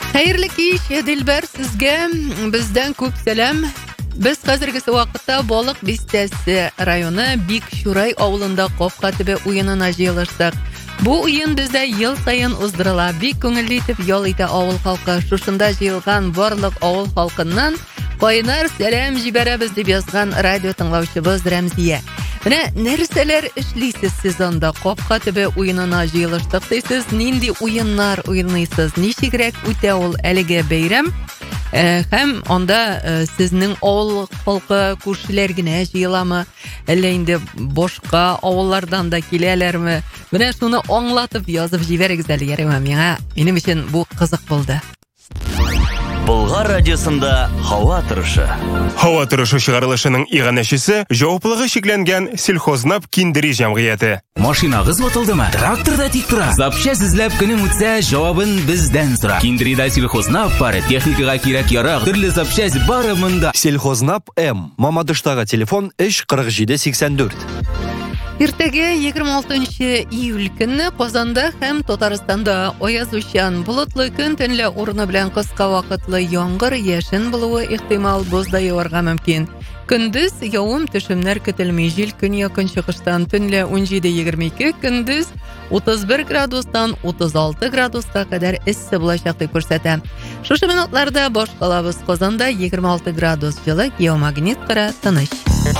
Xayrli kech, Dilbar, sizga bizdan ko'p salom. Biz hozirgi vaqtda Boliq Bistasi rayoni Bik Shuray ovulida Qopqatibi o'yinini ajralashdik. Bu o'yin bizda yil sayin uzdiriladi. Bik ko'ngilli etib yo'l ita ovul xalqi. Shunda jilgan barliq ovul xalqidan qo'ynar salom jibaramiz deb yozgan radio tinglovchimiz Ramziya. Mana narsalar ishlaysiz siz onda Qopqatibi o'yinini ajralashdik deysiz. Nindi o'yinlar o'ynaysiz? Nechigrak o'ta ol aliga bayram? Hem onda sizning ovul xalqi ko'rshilargina jilami, endi boshqa ovullardan da kelalarmi? Mana shuni anglatib yozib jibergizlar yaramam menga. Mening uchun bu qiziq bo'ldi. Bulg'ar radiosында havo turishi. Havo turishi shigarılışının iğanəşisi javobligi cheklangan Selxoznab Kindiri jamg'iyati. Mashinag'iz otildimi? Traktorda tik turadi. Zapchast izlab kunim o'tsa, javobin bizdan so'ra. Kindirida Selxoznab bor, texnikaga kerak-yarog', turli zapchast bor munda. Selxoznab M. Mamadishdagi telefon ish 4784. Ertaga 26-iyul kuni Qozonda ham Tataristonda oyoz o'shan bulutli kun tunli o'rni bilan qisqa vaqtli yomg'ir yashin bo'lishi ehtimol bozda yog'arga mumkin. Kunduz yog'im tushumlar kutilmay jil kun yaqin chiqishdan tunli 17-22, kunduz 31 gradusdan 36 gradusga qadar issiq bo'lacaq deb ko'rsatadi. Shu minutlarda boshqalabız Qozonda 26 gradus jili geomagnit qara tinish.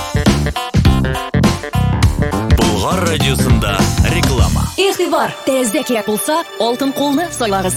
Bulg'ar radiosында reklama. Игътибар, тезде kerak bo'lsa, oltin qo'lni soyлагыз.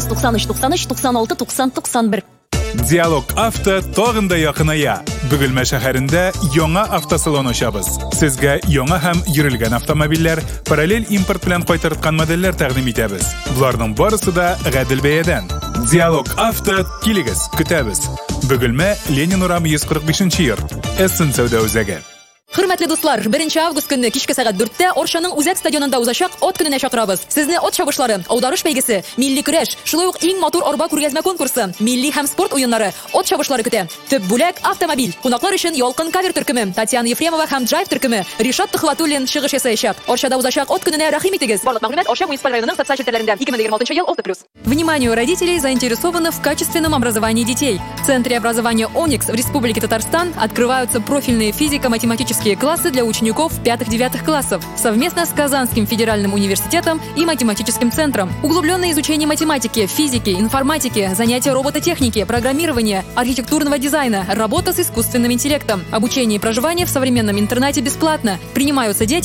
893 Dialog Avto tog'inda yaqinaya. Bugilma shaharida yangi avtosalon ochamiz. Sizga yangi ham yurilgan avtomobillar, parallel import bilan qaytarilgan modellar taqdim etamiz. Bularning barisi-da g'adil bayadan. Dialog Avto keligiz, kutamiz. Bugilma Lenin urami 145-yurt. Essen savdo o'zagi. Hurmatli do'stlar, 1-avgust kuni kechki soat 4 da O'rshaning O'zak stadionida o'zashaq ot kunini chaqiramiz. Sizni ot shabishlari, ovdarish baygisi, milliy kurash, shunday eng motor orba ko'rgazma konkursi, milliy ham sport o'yinlari, ot shabishlari kutadi. Tub bo'lak avtomobil. Qonaqlar uchun Yolqin cover turkumi, Tatyana Yefremova ham drive turkumi, Rishot Tuxvatulin shig'ish yasayishaq. O'rshada o'zashaq ot kunini rahim etiniz. Barliq ma'lumot O'rsha municipal rayonining sotsial shelterlarida 2026 yil 6+. Вниманию родителей, заинтересованных в качественном образовании детей. В Центре образования «Оникс» в Республике Татарстан открываются профильные физико-математические классы для учеников 5-9 классов совместно с Казанским федеральным университетом и математическим центром. Углубленное изучение математики, физики, информатики, занятия робототехники, программирования, архитектурного дизайна, работа с искусственным интеллектом, обучение и проживание в современном интернате бесплатно. Принимаются дети